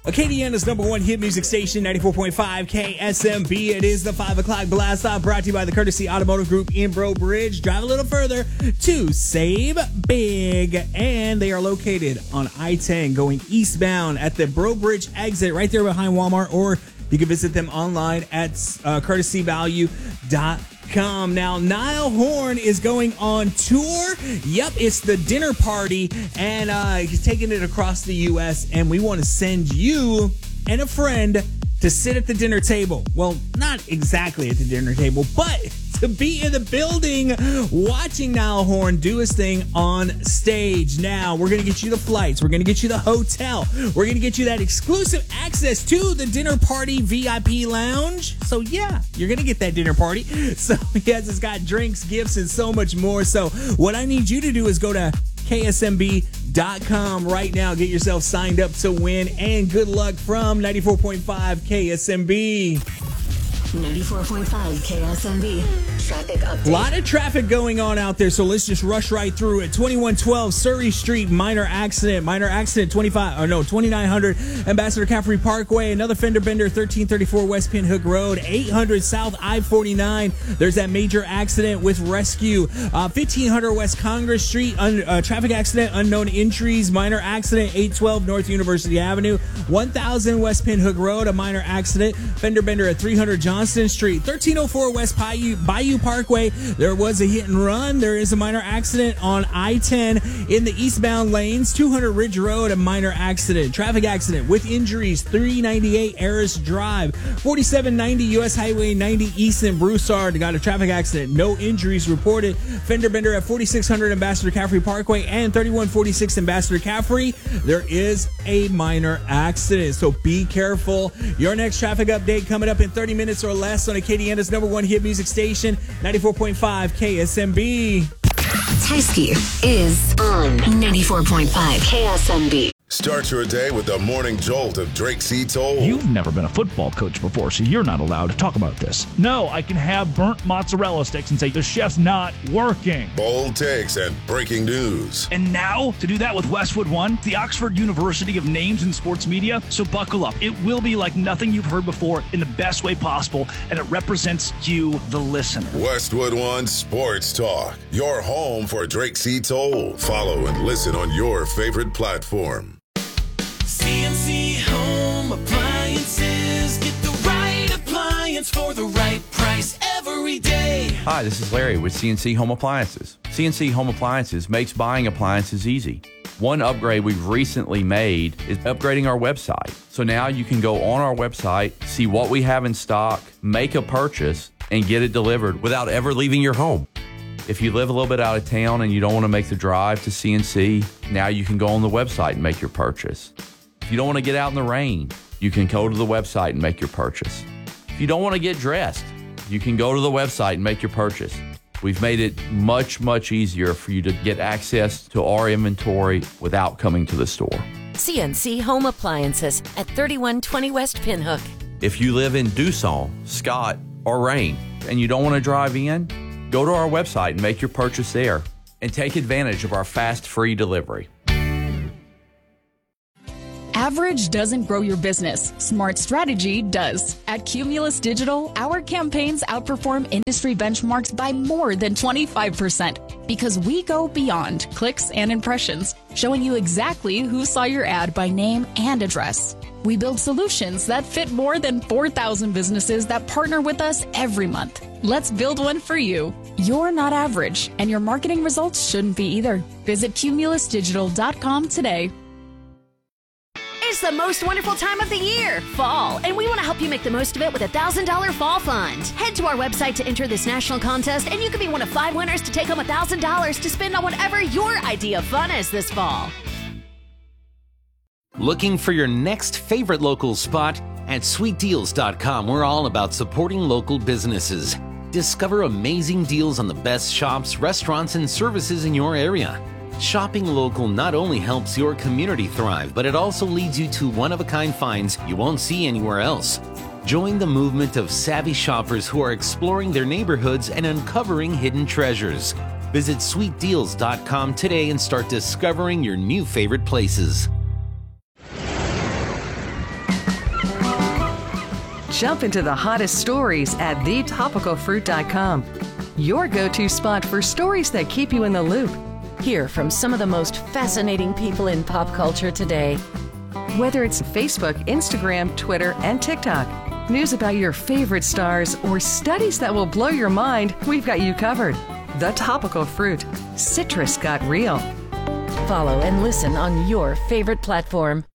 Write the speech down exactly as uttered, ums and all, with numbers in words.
Acadiana's number one hit music station, ninety-four point five K S M B. It is the five o'clock blast off, brought to you by the Courtesy Automotive Group in Breaux Bridge. Drive a little further to save big. And they are located on I ten going eastbound at the Breaux Bridge exit right there behind Walmart, or you can visit them online at uh, courtesy value dot com. Now, Niall Horan is going on tour. Yep, it's the dinner party, and uh, he's taking it across the U S, and we want to send you and a friend to sit at the dinner table. Well, not exactly at the dinner table, but to be in the building watching Niall Horan do his thing on stage. Now, we're going to get you the flights. We're going to get you the hotel. We're going to get you that exclusive access to the dinner party V I P lounge. So, yeah, you're going to get that dinner party. So, yes, it's got drinks, gifts, and so much more. So, what I need you to do is go to K S M B dot com right now. Get yourself signed up to win, and good luck from ninety-four point five K S M B. ninety-four point five K S M B. Traffic update. A lot of traffic going on out there, so let's just rush right through it. twenty-one twelve Surrey Street, minor accident. Minor accident, twenty-five, or no, twenty-nine hundred Ambassador Caffrey Parkway. Another fender bender, thirteen thirty-four West Pinhook Road. eight hundred South I forty-nine. There's that major accident with rescue. Uh, fifteen hundred West Congress Street, un, uh, traffic accident, unknown injuries. Minor accident, eight twelve North University Avenue. one thousand West Pinhook Road, a minor accident. Fender bender at three hundred Johnston Street. thirteen oh four West Bayou, Bayou Parkway. There was a hit and run. There is a minor accident on I ten in the eastbound lanes. two hundred Ridge Road, a minor accident. Traffic accident with injuries. three ninety-eight Harris Drive. forty-seven ninety U S Highway ninety East in Broussard. Got a traffic accident. No injuries reported. Fender bender at forty-six hundred Ambassador Caffrey Parkway and thirty-one forty-six Ambassador Caffrey. There is a minor accident, so be careful. Your next traffic update coming up in thirty minutes or less on Acadiana's number one hit music station, ninety-four point five K S M B. Tysky is on ninety-four point five K S M B. Start your day with the morning jolt of Drake C. Toll. You've never been a football coach before, so you're not allowed to talk about this. No, I can have burnt mozzarella sticks and say the chef's not working. Bold takes and breaking news. And now, to do that with Westwood One, the Oxford University of Names in Sports Media. So buckle up. It will be like nothing you've heard before in the best way possible, and it represents you, the listener. Westwood One Sports Talk, your home for Drake C. Toll. Follow and listen on your favorite platform. C N C Home Appliances. Get the right appliance for the right price every day. Hi, this is Larry with C N C Home Appliances. C N C Home Appliances makes buying appliances easy. One upgrade we've recently made is upgrading our website. So now you can go on our website, see what we have in stock, make a purchase, and get it delivered without ever leaving your home. If you live a little bit out of town and you don't want to make the drive to C N C, now you can go on the website and make your purchase. If you don't want to get out in the rain, you can go to the website and make your purchase. If you don't want to get dressed, you can go to the website and make your purchase. We've made it much, much easier for you to get access to our inventory without coming to the store. C N C Home Appliances at thirty-one twenty West Pinhook. If you live in Dusson, Scott, or Rain, and you don't want to drive in, go to our website and make your purchase there and take advantage of our fast, free delivery. Average doesn't grow your business. Smart strategy does. At Cumulus Digital, our campaigns outperform industry benchmarks by more than twenty-five percent because we go beyond clicks and impressions, showing you exactly who saw your ad by name and address. We build solutions that fit more than four thousand businesses that partner with us every month. Let's build one for you. You're not average, and your marketing results shouldn't be either. Visit cumulus digital dot com today. It's the most wonderful time of the year, fall, and we want to help you make the most of it with a one thousand dollars Fall Fund. Head to our website to enter this national contest, and you could be one of five winners to take home one thousand dollars to spend on whatever your idea of fun is this fall. Looking for your next favorite local spot? At sweet deals dot com, we're all about supporting local businesses. Discover amazing deals on the best shops, restaurants, and services in your area. Shopping local not only helps your community thrive, but it also leads you to one-of-a-kind finds you won't see anywhere else. Join the movement of savvy shoppers who are exploring their neighborhoods and uncovering hidden treasures. Visit sweet deals dot com today and start discovering your new favorite places. Jump into the hottest stories at the topical fruit dot com. Your go-to spot for stories that keep you in the loop. Hear from some of the most fascinating people in pop culture today. Whether it's Facebook, Instagram, Twitter, and TikTok, news about your favorite stars, or studies that will blow your mind, we've got you covered. The Topical Fruit. Citrus got real. Follow and listen on your favorite platform.